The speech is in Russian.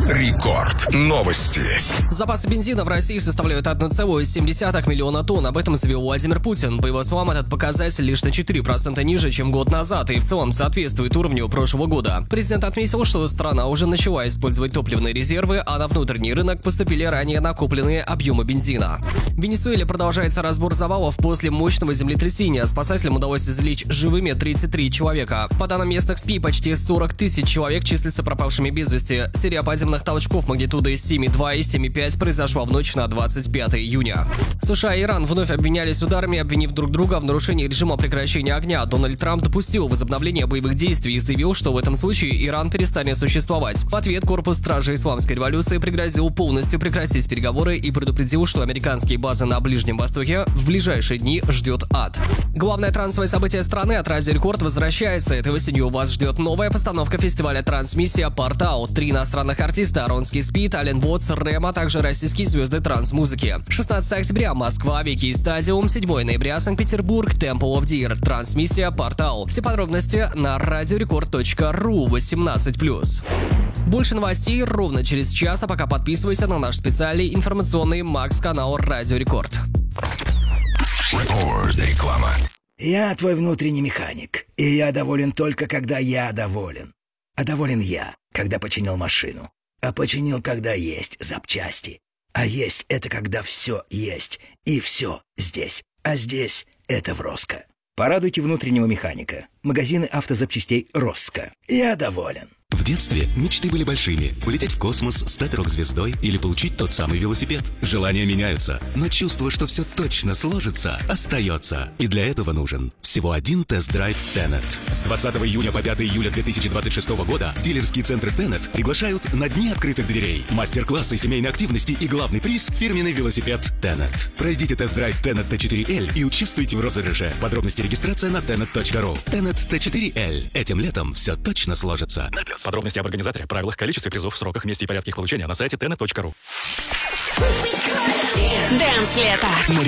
Рекорд. Новости. Запасы бензина в России составляют 1,7 миллиона тонн. Об этом заявил Владимир Путин. По его словам, этот показатель лишь на 4% ниже, чем год назад, и в целом соответствует уровню прошлого года. Президент отметил, что страна уже начала использовать топливные резервы, а на внутренний рынок поступили ранее накопленные объемы бензина. В Венесуэле продолжается разбор завалов после мощного землетрясения. Спасателям удалось извлечь живыми 33 человека. По данным местных СМИ, почти 40 тысяч человек числятся пропавшими без вести. Серия подземных толчков магнитудой 7,2 и 7,5 произошла в ночь на 25 июня. США и Иран вновь обвинялись ударами, обвинив друг друга в нарушении режима прекращения огня. Дональд Трамп допустил возобновление боевых действий и заявил, что в этом случае Иран перестанет существовать. В ответ корпус стражей исламской революции пригрозил полностью прекратить переговоры и предупредил, что американские базы на Ближнем Востоке в ближайшие дни ждет ад. Главное трансовое событие страны от Радио Рекорд возвращается. Этой осенью вас ждет новая постановка фестиваля «Трансмиссия Портал». 3 иностранных артиста: Аронский Спид, Ален Вотс, Рэм, а также российские звезды транс-музыки. 16 октября Москва, Вики Стадиум, 7 ноября Санкт-Петербург, Temple of Deer. Трансмиссия Портал. Все подробности на radiorecord.ru 18+. Больше новостей ровно через час, а пока подписывайся на наш специальный информационный Макс-канал Радио Рекорд. Реклама. Я твой внутренний механик, и я доволен только, когда я доволен. А доволен я, когда починил машину. А починил, когда есть запчасти. А есть — это когда все есть, и все здесь. А здесь — это в Роско. Порадуйте внутреннего механика. Магазины автозапчастей Роско. Я доволен. В детстве мечты были большими – полететь в космос, стать рок-звездой или получить тот самый велосипед. Желания меняются, но чувство, что все точно сложится, остается. И для этого нужен всего один тест-драйв Tenet. С 20 июня по 5 июля 2026 года дилерские центры Tenet приглашают на дни открытых дверей, мастер-классы семейной активности и главный приз – фирменный велосипед Tenet. Пройдите тест-драйв Tenet T4L и участвуйте в розыгрыше. Подробности регистрация на tenet.ru. Tenet T4L. Этим летом все точно сложится. Подробности об организаторе, правилах, количестве призов, сроках, месте и порядке их получения на сайте tenet.ru. Дэнс лето.